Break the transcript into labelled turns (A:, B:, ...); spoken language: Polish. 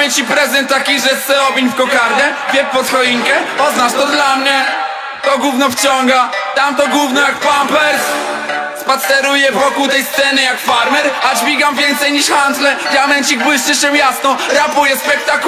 A: Mamy ci prezent taki, że se obiń w kokardę. Wiep pod choinkę, poznasz to dla mnie. To gówno wciąga, tamto gówno jak Pampers. Spaceruję wokół tej sceny jak farmer, a dźwigam więcej niż handle. Diamencik błyszczy się jasno, rapuję spektakularnie.